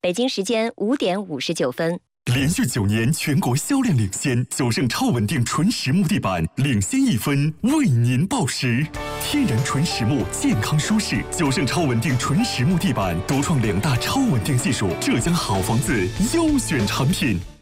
北京时间5点59分。 连续9年全国销量领先，九盛超稳定纯实木地板领先1分，为您报时。天然纯实木，健康舒适，九盛超稳定纯实木地板独创2大超稳定技术，浙江好房子优选产品。